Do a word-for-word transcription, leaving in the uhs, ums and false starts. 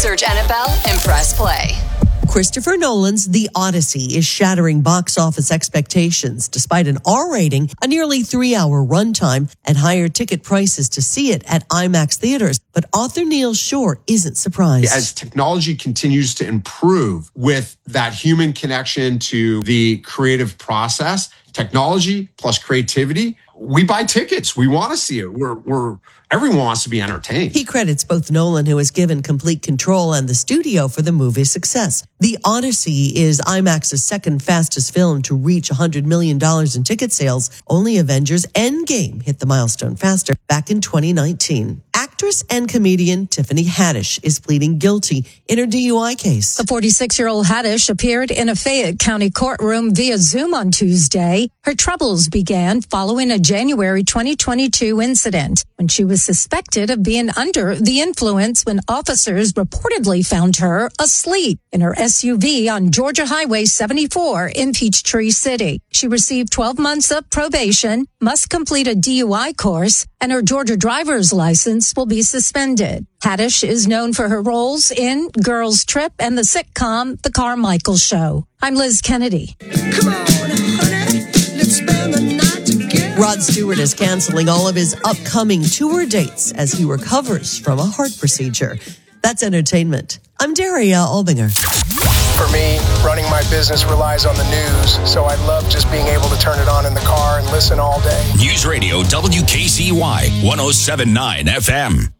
Search N F L and press play. Christopher Nolan's The Odyssey is shattering box office expectations despite an R rating, a nearly three-hour runtime, and higher ticket prices to see it at IMAX theaters. But author Neil Shore isn't surprised. As technology continues to improve with that human connection to the creative process, technology plus creativity, we buy tickets. We want to see it. We're, we're, everyone wants to be entertained. He credits both Nolan, who has given complete control, and the studio for the movie's success. The Odyssey is IMAX's second fastest film to reach one hundred million dollars in ticket sales. Only Avengers Endgame hit the milestone faster back in twenty nineteen. Actress and comedian Tiffany Haddish is pleading guilty in her D U I case. The forty-six-year-old Haddish appeared in a Fayette County courtroom via Zoom on Tuesday. Her troubles began following a January twenty twenty-two incident when she was suspected of being under the influence when officers reportedly found her asleep in her S U V on Georgia Highway seventy-four in Peachtree City. She received twelve months of probation, must complete a D U I course, and her Georgia driver's license will be suspended. Haddish is known for her roles in Girls Trip and the sitcom The Carmichael Show. I'm Liz Kennedy. Come on, honey, let's spend the night together. Rod Stewart is canceling all of his upcoming tour dates as he recovers from a heart procedure. That's entertainment. I'm Daria Albinger. For me, running my business relies on the news, so I love just being able to turn it on in the car and listen all day. News Radio W K C Y one oh seven point nine F M.